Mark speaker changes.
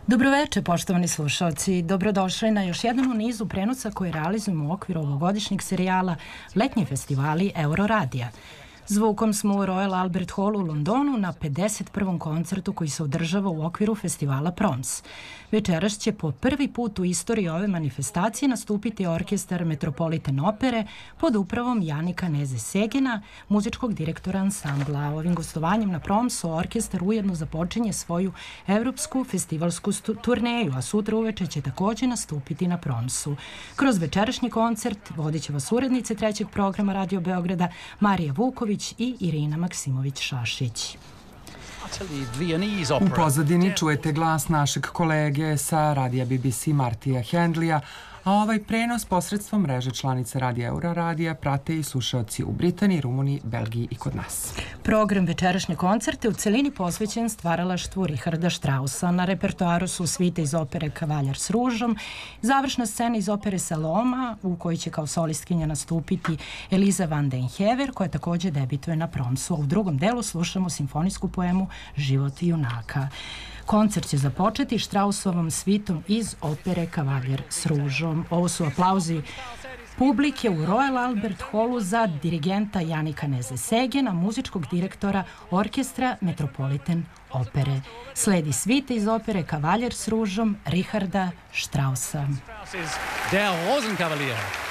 Speaker 1: Dobroveče, poštovani slušalci. Dobrodošli na još jedan u nizu prenosa koje realizujemo u okviru ovogodišnjeg serijala Letnji festivali Euroradija. Zvukom smo u Royal Albert Hallu u Londonu na 51. koncertu koji se održava u okviru festivala Proms. Večeras će po prvi put u istoriji ove manifestacije nastupiti orkestar Metropolitan Opere pod upravom Janika Neze-Segena, muzičkog direktora ansambla. Ovim gostovanjem na Promsu orkestar ujedno započinje svoju evropsku festivalsku turneju, a sutra uveče će takođe nastupiti na Promsu. Kroz večerašnji koncert vodit će vas urednice trećeg programa Radio Beograda Marija Vuković i Irina Maksimović-Šašić.
Speaker 2: U pozadini čujete glas našeg kolege sa radija BBC Martija Hendlija, a ovaj prenos posredstvom mreže članice Radija Euroradija prate i slušaoci u Britaniji, Rumuniji, Belgiji i kod nas.
Speaker 1: Program večerašnje koncerte u celini posvećen stvaralaštvu Richarda Straussa. Na repertoaru su svite iz opere Kavaljer s ružom, završna scena iz opere Saloma, u kojoj će kao solistkinja nastupiti Eliza van den Hever, koja takođe debituje na Promsu. U drugom delu slušamo simfonijsku poemu Život junaka. Koncert će započeti Straussovom svitom iz opere Kavaljer s ružom. Ovo su aplauzi publike u Royal Albert Hallu za dirigenta Janika Neze-Segena, muzičkog direktora orkestra Metropolitan Opere. Sledi svite iz opere Kavaljer s ružom Richarda Straussa.
Speaker 3: Der Rosenkavalier.